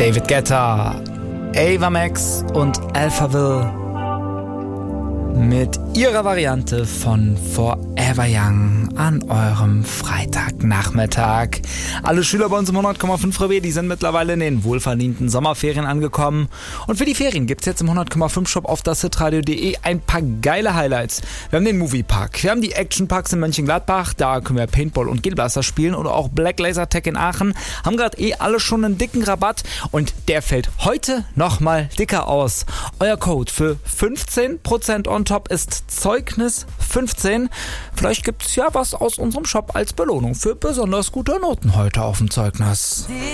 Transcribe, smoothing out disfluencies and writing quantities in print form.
David Guetta, Ava Max und Alphaville mit ihrer Variante von Forever Young an eurem Freitagnachmittag. Alle Schüler bei uns im 100,5 Revier, die sind mittlerweile in den wohlverdienten Sommerferien angekommen. Und für die Ferien gibt's jetzt im 100,5 Shop auf dashitradio.de ein paar geile Highlights. Wir haben den Moviepark, wir haben die Actionparks in Mönchengladbach, da können wir Paintball und Geelblaster spielen, oder auch Black Laser Tag in Aachen, haben gerade alle schon einen dicken Rabatt und der fällt heute nochmal dicker aus. Euer Code für 15% on top ist Zeugnis 15. Vielleicht gibt's ja was aus unserem Shop als Belohnung für besonders gute Noten heute auf dem Zeugnis.